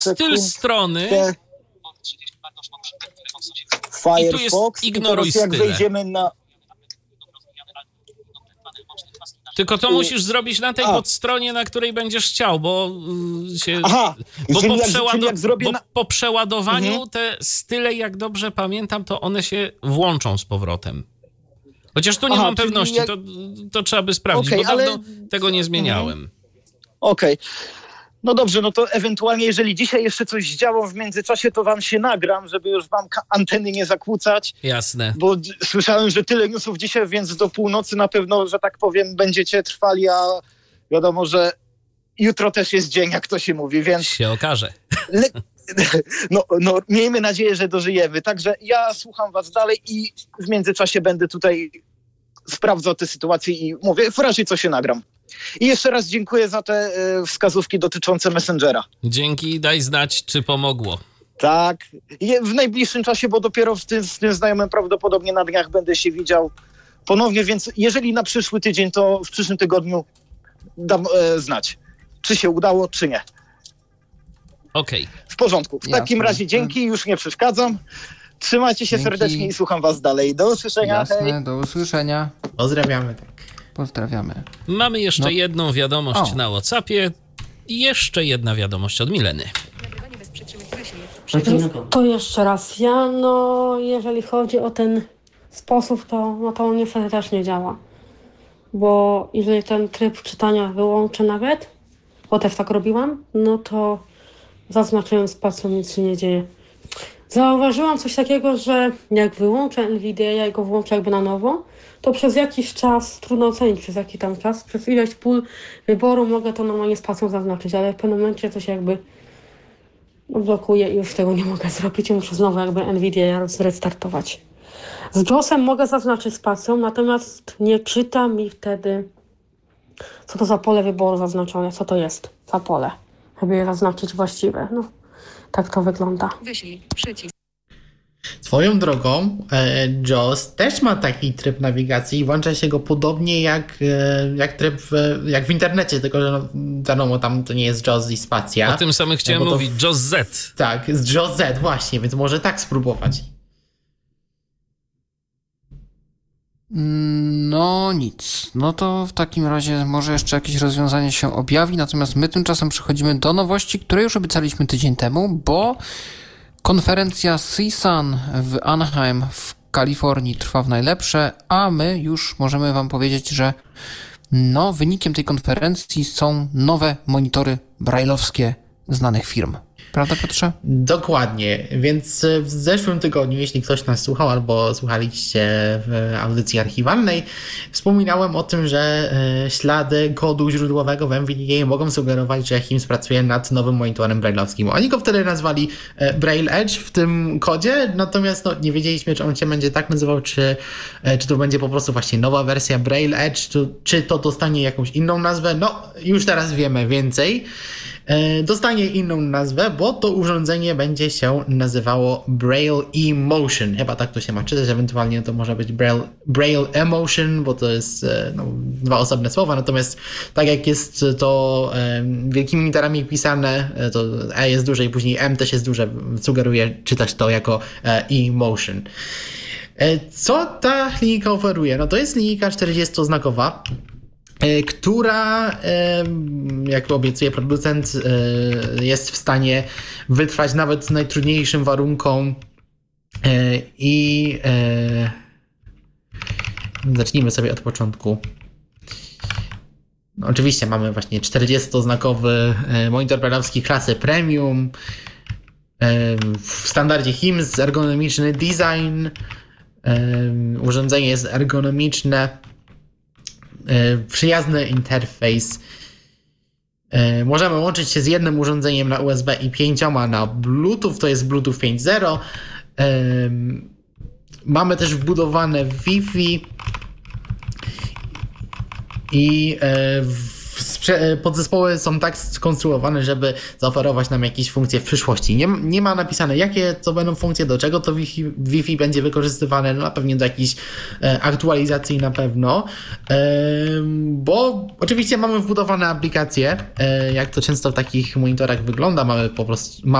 styl strony Firefox. i tu jest ignoruj i teraz jak style. wejdziemy na... Tylko to musisz zrobić na tej podstronie, na której będziesz chciał, bo się... Aha, Bo czyli jak zrobię po przeładowaniu te style, jak dobrze pamiętam, to one się włączą z powrotem. Chociaż tu nie mam pewności, to trzeba by sprawdzić, bo dawno tego nie zmieniałem. Okej. No dobrze, no to ewentualnie, jeżeli dzisiaj jeszcze coś działo w międzyczasie, to wam się nagram, żeby już wam anteny nie zakłócać. Jasne. Bo słyszałem, że tyle newsów dzisiaj, więc do północy na pewno, że tak powiem, będziecie trwali, a wiadomo, że jutro też jest dzień, jak to się mówi, więc... Się okaże. No, miejmy nadzieję, że dożyjemy. Także ja słucham was dalej i w międzyczasie będę tutaj sprawdzał tę sytuację i mówię, w razie co się nagram. I jeszcze raz dziękuję za te wskazówki dotyczące Messengera. Dzięki, daj znać, czy pomogło. Tak. I w najbliższym czasie, bo dopiero z tym znajomym prawdopodobnie na dniach będę się widział ponownie, więc jeżeli na przyszły tydzień, to w przyszłym tygodniu dam znać, czy się udało, czy nie. Okej. W porządku. W takim razie dzięki, już nie przeszkadzam. Trzymajcie się serdecznie i słucham was dalej. Do usłyszenia. Jasne, hej. do usłyszenia. Pozdrawiamy. Tak. Pozdrawiamy. Mamy jeszcze jedną wiadomość na WhatsAppie i jeszcze jedna wiadomość od Mileny. To jeszcze raz. Jeżeli chodzi o ten sposób, to on niestety też nie działa. Bo jeżeli ten tryb czytania wyłączę nawet, bo też tak robiłam, no to zaznaczyłem spacją, nic się nie dzieje. Zauważyłam coś takiego, że jak wyłączę NVIDIA i go włączę jakby na nowo, to przez jakiś czas, trudno ocenić przez jaki tam czas, przez ilość pól wyboru mogę to normalnie spacją zaznaczyć, ale w pewnym momencie to się jakby blokuje i już tego nie mogę zrobić i muszę znowu jakby NVIDIA zrestartować. Z JAWSem mogę zaznaczyć spacją, natomiast nie czyta mi wtedy, co to za pole wyboru zaznaczone, co to jest za pole, żeby je zaznaczyć właściwe. No, tak to wygląda. Wyślij przycisk. Swoją drogą, JAWS też ma taki tryb nawigacji i włącza się go podobnie jak w internecie, tylko że wiadomo, tam to nie jest JAWS i spacja. O tym samym chciałem mówić, JAWS Z. Tak, z JAWS Z właśnie, więc może tak spróbować. No nic. No to w takim razie może jeszcze jakieś rozwiązanie się objawi, natomiast my tymczasem przechodzimy do nowości, które już obiecaliśmy tydzień temu, bo konferencja CSUN w Anaheim w Kalifornii trwa w najlepsze, a my już możemy wam powiedzieć, że wynikiem tej konferencji są nowe monitory braille'owskie znanych firm. Prawda, Piotrze? Dokładnie, więc w zeszłym tygodniu, jeśli ktoś nas słuchał albo słuchaliście w audycji archiwalnej, wspominałem o tym, że ślady kodu źródłowego w NVDA mogą sugerować, że HIMSS pracuje nad nowym monitorem braille'owskim. Oni go wtedy nazwali Braille Edge w tym kodzie, natomiast nie wiedzieliśmy, czy on się będzie tak nazywał, czy to będzie po prostu właśnie nowa wersja Braille Edge, czy to dostanie jakąś inną nazwę. Już teraz wiemy więcej. Dostanie inną nazwę, bo to urządzenie będzie się nazywało Braille eMotion. Chyba tak to się ma czytać, ewentualnie to może być Braille eMotion, bo to jest dwa osobne słowa, natomiast tak jak jest to wielkimi literami pisane, to E jest duże i później M też jest duże, sugeruje czytać to jako eMotion. Co ta linijka oferuje? To jest linijka 40-znakowa, która, jak obiecuje producent, jest w stanie wytrwać nawet najtrudniejszym warunkom i zacznijmy sobie od początku. Oczywiście mamy właśnie 40-znakowy monitor braille'owski klasy premium w standardzie HIMSS, ergonomiczny design, urządzenie jest ergonomiczne, przyjazny interfejs. Możemy łączyć się z jednym urządzeniem na USB i 5 na Bluetooth, to jest Bluetooth 5.0. Mamy też wbudowane Wi-Fi i podzespoły są tak skonstruowane, żeby zaoferować nam jakieś funkcje w przyszłości. Nie ma napisane, jakie to będą funkcje, do czego to Wi-Fi będzie wykorzystywane, no a pewnie do jakichś aktualizacji na pewno, bo oczywiście mamy wbudowane aplikacje, jak to często w takich monitorach wygląda, mamy po prostu